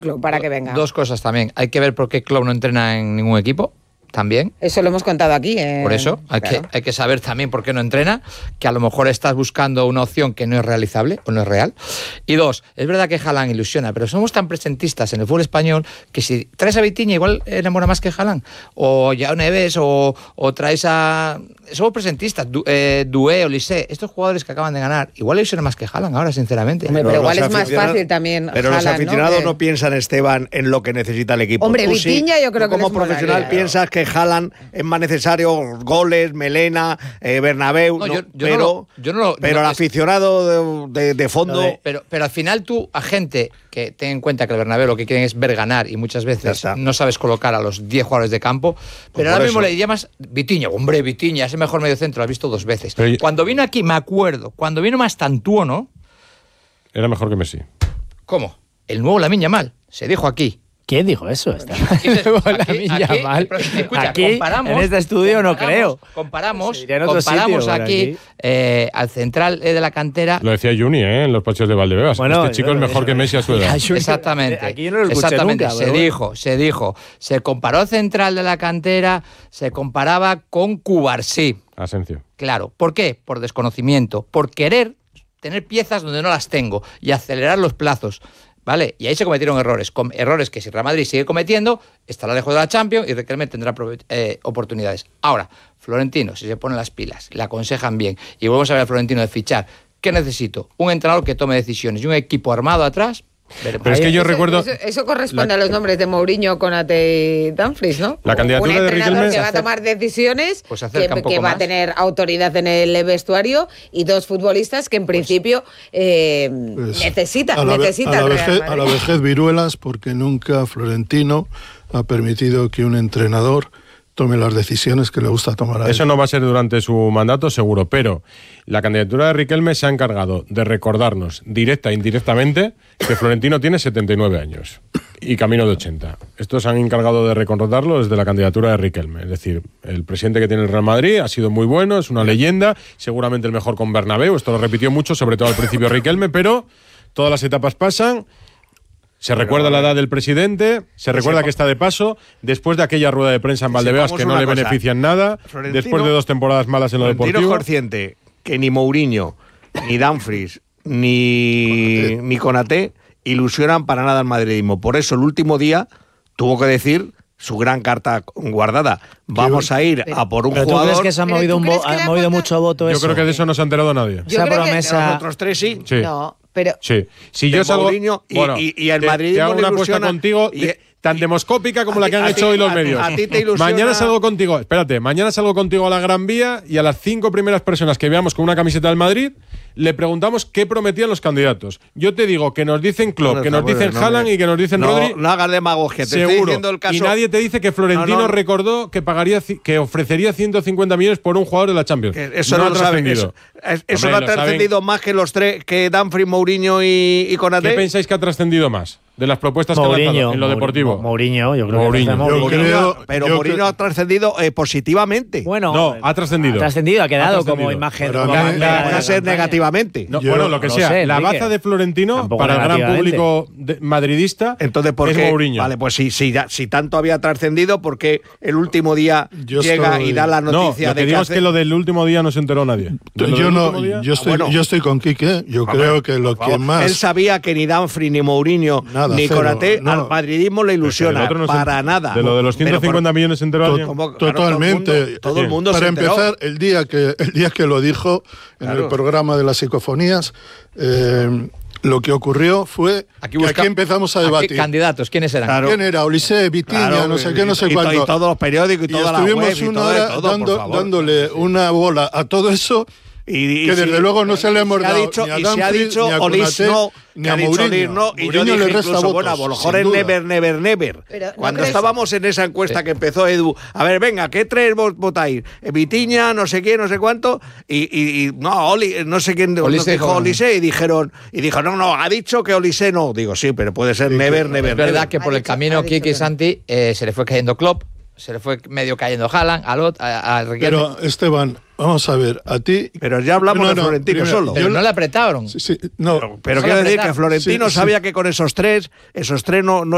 Klopp para que venga. Dos cosas también. Hay que ver por qué Klopp no entrena en ningún equipo. También. Eso lo hemos contado aquí. Por eso hay que saber también por qué no entrena, que a lo mejor estás buscando una opción que no es realizable o no es real. Y dos, es verdad que Haaland ilusiona, pero somos tan presentistas en el fútbol español que si traes a Vitinha igual enamora más que Haaland, o Yao Neves, o traes a... Somos presentistas, Doué, Olise, estos jugadores que acaban de ganar, igual ilusiona más que Haaland ahora, sinceramente. Hombre, pero igual es más fácil también Pero Haaland, los aficionados ¿no? no piensan, Esteban, en lo que necesita el equipo. Hombre, Tú Vitinha yo creo que como profesional piensas que Haaland es más necesario, goles, melena, Bernabéu, pero el aficionado de fondo... Pero al final tú, a gente que ten en cuenta que el Bernabéu lo que quieren es ver ganar y muchas veces no sabes colocar a los 10 jugadores de campo, pero ahora mismo le llamas Vitinha, hombre, Vitinha, es el mejor mediocentro, lo has visto 2 veces. Pero cuando vino aquí, me acuerdo, cuando vino Mastantuono... Era mejor que Messi. ¿Cómo? El nuevo Lamine Yamal, se dijo aquí. ¿Quién dijo eso? Aquí, comparamos, en este estudio no creo. Comparamos aquí al central de la cantera. Lo decía Juni, en los partidos de Valdebebas. Bueno, este chico es mejor que Messi a su edad. Exactamente. Aquí yo no lo escuché nunca, se dijo. Se comparó al central de la cantera, se comparaba con Cubarsí. Asensio. Claro. ¿Por qué? Por desconocimiento. Por querer tener piezas donde no las tengo y acelerar los plazos. ¿Vale? Y ahí se cometieron errores que si Real Madrid sigue cometiendo, estará lejos de la Champions y Riquelme tendrá oportunidades. Ahora, Florentino, si se ponen las pilas, le aconsejan bien y volvemos a ver a Florentino de fichar, ¿qué necesito? Un entrenador que tome decisiones y un equipo armado atrás. Pero es que yo recuerdo... Eso corresponde a los nombres de Mourinho, Konate y Dumfries, ¿no? La candidatura de Riquelme... que va a tomar decisiones, pues que va a tener autoridad en el vestuario y 2 futbolistas que en principio necesita a la vejez viruelas, porque nunca Florentino ha permitido que un entrenador tome las decisiones que le gusta tomar a él. Eso no va a ser durante su mandato, seguro, pero la candidatura de Riquelme se ha encargado de recordarnos, directa e indirectamente, que Florentino tiene 79 años y camino de 80. Estos se han encargado de recordarlo desde la candidatura de Riquelme. Es decir, el presidente que tiene el Real Madrid ha sido muy bueno, es una leyenda, seguramente el mejor con Bernabéu, esto lo repitió mucho, sobre todo al principio Riquelme, pero todas las etapas pasan. Se recuerda la edad del presidente, se recuerda que está de paso, después de aquella rueda de prensa en Valdebebas que no le benefician nada, después de 2 temporadas malas en lo deportivo. Florentino es consciente que ni Mourinho, ni Dumfries, ni Konate ilusionan para nada al madridismo. Por eso el último día tuvo que decir su gran carta guardada. Vamos a ir a por un jugador... ¿Tú crees que se ha movido mucho voto eso? Yo creo que de eso no se ha enterado nadie. Esa promesa... Los otros 3 sí. No, pero... Sí. Si yo salgo... Mourinho y el madridismo te hago una ilusiona, apuesta contigo tan demoscópica como la que han hecho hoy los medios. A ti te ilusiona... Mañana salgo contigo a la Gran Vía y a las 5 primeras personas que veamos con una camiseta del Madrid le preguntamos qué prometían los candidatos. Yo te digo que nos dicen Klopp, que nos dicen Haaland y que nos dicen Rodri. No hagas demagogia, te seguro. estoy diciendo el caso. Y nadie te dice que Florentino recordó que ofrecería 150 millones por un jugador de la Champions. Eso no lo saben. Eso no ha trascendido más que los 3, que Dumfries, Mourinho y Konate. ¿Qué pensáis que ha trascendido más de las propuestas que ha lanzado en lo deportivo? Mourinho, yo creo que pero Mourinho ha trascendido positivamente. Bueno, no, ha trascendido. Ha quedado como imagen. Puede ser negativamente. No, bueno, lo que sea. La baza de Florentino para el gran público madridista entonces, ¿por es qué? Mourinho. Vale, pues si tanto había trascendido, porque el último día llega y da la noticia lo que digo es que lo del último día no se enteró nadie. Yo estoy con Quique. Yo creo que lo que más... Él sabía que ni Dumfries, ni Mourinho, ni Konate al madridismo le ilusiona. Para nada. De lo de los 150 millones se enteró alguien. Totalmente. Todo el mundo para se enteró. empezar, el día que lo dijo en el programa de las psicofonías, lo que ocurrió fue que aquí empezamos a debatir. Candidatos, ¿quiénes eran? Claro. ¿Quién era? Olise, Vitinha, no sé qué, no sé cuánto. Y todos los periódicos y toda la web. Y estuvimos una hora dándole una bola a todo eso. Que desde luego no se le hemos dado ni a Dumfries, ni a Konate, ni a Mourinho. Y yo dije incluso, bueno, a lo mejor es never. Cuando estábamos en esa encuesta que empezó Edu, a ver, venga, ¿qué 3 votáis? Vitinha, no sé quién, no sé cuánto, y no sé quién dijo Olise, y dijeron, no, ha dicho que Olise no. Digo, sí, pero puede ser never. Es verdad que por el camino Kiki y Santi se le fue cayendo Klopp, se le fue medio cayendo Haaland, a Riquelme. Pero, Esteban, vamos a ver, a ti... Pero ya hablamos de Florentino solo. Pero no le apretaron. Pero quiero decir que Florentino sabía que con esos tres no